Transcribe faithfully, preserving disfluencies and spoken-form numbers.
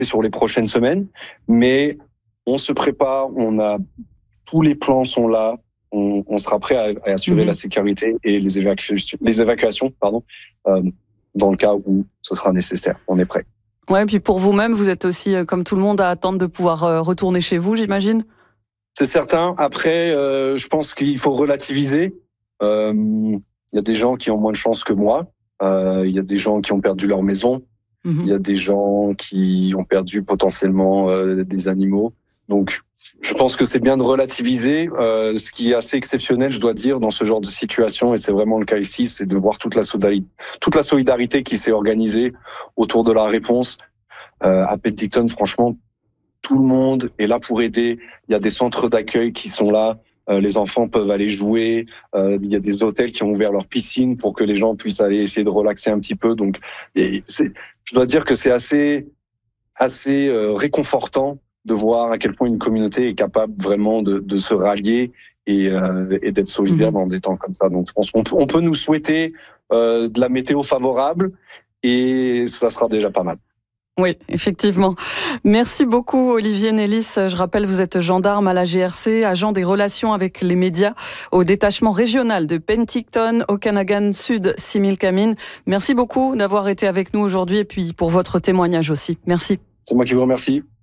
sur les prochaines semaines, mais on se prépare, on a tous les plans sont là, on, on sera prêt à, à assurer mmh. la sécurité et les évacuations, les évacuations, pardon, euh, dans le cas où ce sera nécessaire. On est prêt. Ouais, et puis pour vous-même, vous êtes aussi, comme tout le monde, à attendre de pouvoir retourner chez vous, j'imagine. C'est certain. Après, euh, je pense qu'il faut relativiser. Il euh, y a des gens qui ont moins de chance que moi. Il euh, y a des gens qui ont perdu leur maison. Il mmh. y a des gens qui ont perdu potentiellement euh, des animaux. Donc, je pense que c'est bien de relativiser. Euh, ce qui est assez exceptionnel, je dois dire, dans ce genre de situation, et c'est vraiment le cas ici, c'est de voir toute la solidarité, toute la solidarité qui s'est organisée autour de la réponse. Euh, à Penticton, franchement, tout le monde est là pour aider. Il y a des centres d'accueil qui sont là. Euh, les enfants peuvent aller jouer. Euh, il y a des hôtels qui ont ouvert leurs piscines pour que les gens puissent aller essayer de relaxer un petit peu. Donc, et c'est, je dois dire que c'est assez, assez euh, réconfortant de voir à quel point une communauté est capable vraiment de, de se rallier et, euh, et d'être solidaire mmh. dans des temps comme ça. Donc, je pense qu'on peut, on peut nous souhaiter euh, de la météo favorable et ça sera déjà pas mal. Oui, effectivement. Merci beaucoup, Olivier Nellis. Je rappelle, vous êtes gendarme à la G R C, agent des relations avec les médias au détachement régional de Penticton, Okanagan Sud, Similkameen. Merci beaucoup d'avoir été avec nous aujourd'hui et puis pour votre témoignage aussi. Merci. C'est moi qui vous remercie.